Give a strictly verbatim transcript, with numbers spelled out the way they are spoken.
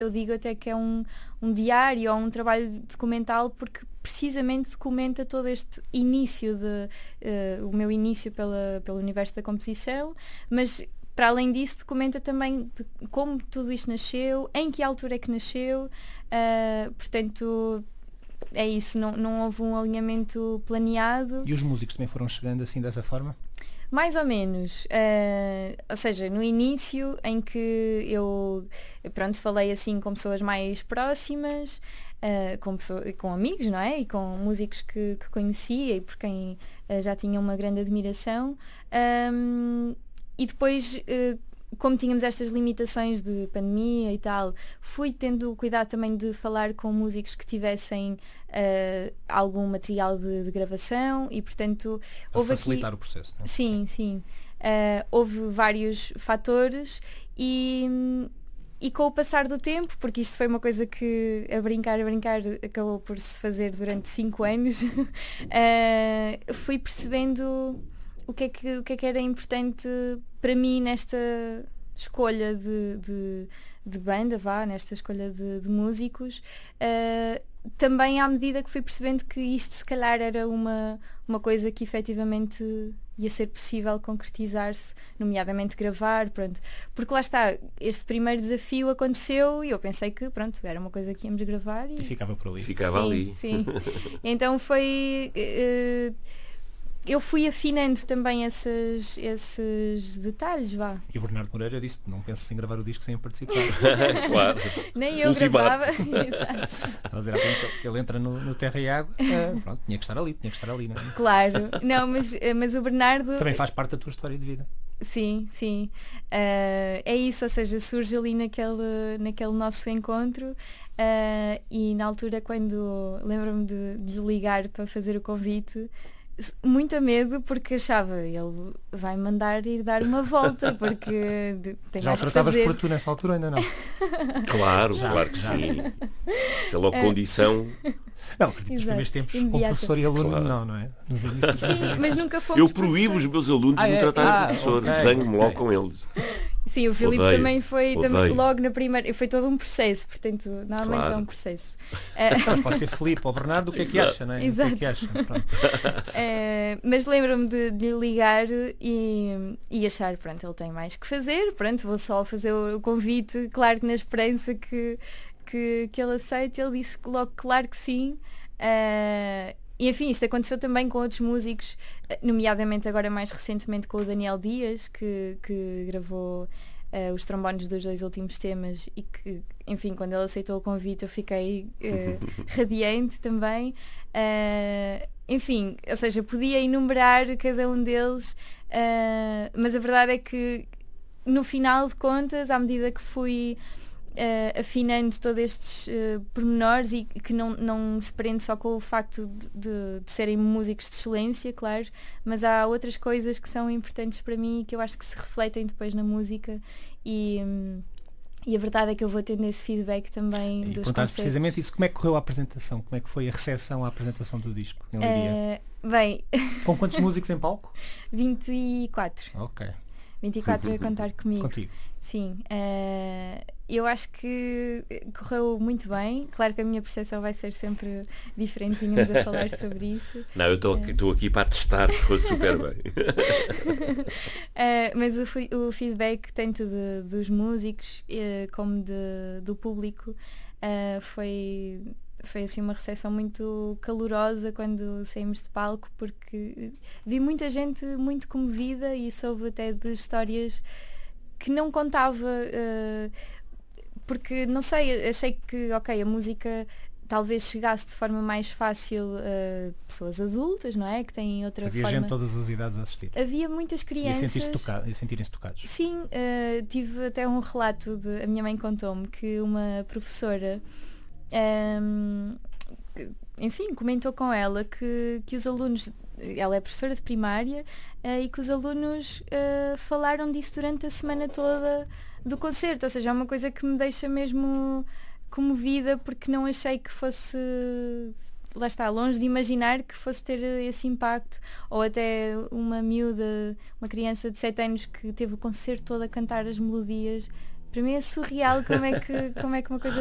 Eu digo até que é um, um diário ou um trabalho documental porque precisamente documenta todo este início, de, uh, o meu início pela, pelo universo da composição, mas para além disso documenta também de como tudo isto nasceu, em que altura é que nasceu, uh, portanto é isso, não, não houve um alinhamento planeado. E os músicos também foram chegando assim dessa forma? Mais ou menos, uh, ou seja, no início em que eu pronto, falei assim com pessoas mais próximas, uh, com, pessoas, com amigos, não é? E com músicos que, que conhecia e por quem uh, já tinha uma grande admiração. Um, e depois, uh, como tínhamos estas limitações de pandemia e tal, fui tendo cuidado também de falar com músicos que tivessem uh, algum material de, de gravação e, portanto, para houve facilitar aqui... o processo, não é? Sim, sim. Uh, houve vários fatores e, e com o passar do tempo, porque isto foi uma coisa que a brincar, a brincar, acabou por se fazer durante cinco anos, uh, fui percebendo o que é que, o que é que era importante para mim nesta escolha de, de, de banda, vá, nesta escolha de, de músicos, uh, também à medida que fui percebendo que isto se calhar era uma, uma coisa que efetivamente ia ser possível concretizar-se, nomeadamente gravar, pronto. Porque lá está, este primeiro desafio aconteceu e eu pensei que, pronto, era uma coisa que íamos gravar e, E ficava por ali. Ficava sim, ali. Sim. Então foi... Uh, eu fui afinando também esses, esses detalhes, vá. E o Bernardo Moreira disse, não penses em gravar o disco sem participar. Claro. Nem eu Ultimato. gravava. Exato. Mas era bem, ele entra no, no Terra e Água, é, pronto, tinha que estar ali, tinha que estar ali. Não é? Claro. Não, mas, mas o Bernardo... Também faz parte da tua história de vida. Sim, sim. Uh, é isso, ou seja, surge ali naquele, naquele nosso encontro uh, e na altura quando lembro-me de, de ligar para fazer o convite, muito a medo porque achava ele vai mandar ir dar uma volta porque tem Já mais o que tratavas fazer. por tu nessa altura ainda não? Claro, Já, claro que já. sim. Isso é logo condição. Não, acredito nos primeiros tempos com imediata. professor e aluno Claro. não, não é? Nos inícios, nos Sim, inícios. mas nunca fomos Eu proíbo os professores. meus alunos Ah, de me é? tratar Ah, de professor. ok, Desenho-me ok. logo com eles. Sim, o Filipe Odeio, também foi odeio. também, logo na primeira, foi todo um processo, portanto, normalmente Claro. é um processo. Uh, Então, pode ser Filipe ou Bernardo, o que é que acha, não é? Exato. O que é que acha? Pronto. Uh, mas lembro-me de, de lhe ligar e, e achar, pronto, ele tem mais que fazer, pronto, vou só fazer o, o convite, claro que na esperança que, que, que ele aceite. Ele disse logo, claro que sim. Uh, e enfim, isto aconteceu também com outros músicos, nomeadamente agora mais recentemente com o Daniel Dias, que, que gravou uh, os trombones dos dois últimos temas e que, enfim, quando ele aceitou o convite eu fiquei uh, radiante também. Uh, enfim, ou seja, podia enumerar cada um deles, uh, mas a verdade é que no final de contas, à medida que fui Uh, afinando todos estes uh, pormenores e que não, não se prende só com o facto de, de, de serem músicos de excelência, claro, mas há outras coisas que são importantes para mim e que eu acho que se refletem depois na música e, um, e a verdade é que eu vou tendo esse feedback também E dos perguntaste concertos. precisamente isso, como é que correu a apresentação? Como é que foi a recepção à apresentação do disco em Leiria? Uh, bem, Foram quantos músicos em palco? vinte e quatro. Ok, vinte e quatro a contar comigo. contigo. Sim, uh, eu acho que correu muito bem. Claro que a minha percepção vai ser sempre diferente, vínhamos a falar sobre isso. Não, eu estou aqui, estou aqui para testar que foi super bem. uh, mas o, fi- o feedback, tanto de, dos músicos uh, como de, do público, uh, foi, foi assim uma recepção muito calorosa quando saímos de palco, porque vi muita gente muito comovida e soube até de histórias que não contava, uh, porque não sei, achei que ok, a música talvez chegasse de forma mais fácil a pessoas adultas, não é? Que têm outra Havia forma. gente de todas as idades a assistir. Havia muitas E a crianças. sentir-se toca- e a sentirem-se tocados. Sim, uh, tive até um relato de. A minha mãe contou-me que uma professora, um, enfim, comentou com ela que, que os alunos. Ela é professora de primária uh, e que os alunos uh, falaram disso durante a semana toda do concerto. Ou seja, é uma coisa que me deixa mesmo comovida porque não achei que fosse. Lá está, longe de imaginar que fosse ter esse impacto, ou até uma miúda, uma criança de sete anos que teve o concerto todo a cantar as melodias, Para mim é surreal como é que, como é que uma coisa